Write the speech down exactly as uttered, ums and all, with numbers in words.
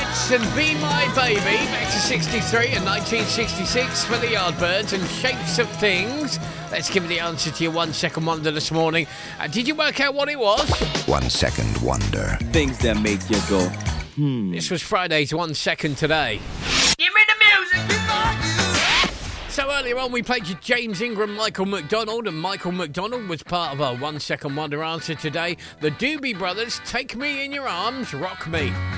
Roots and Be My Baby, back to sixty-three and nineteen sixty-six for the Yardbirds and Shapes of Things. Let's give you the answer to your one second wonder this morning. Uh, did you work out what it was? One second wonder. Things that make you go, hmm. This was Friday's One Second Today. Give me the music, people! So earlier on we played you James Ingram, Michael McDonald, and Michael McDonald was part of our One Second Wonder answer today. The Doobie Brothers, Take Me in Your Arms, Rock Me.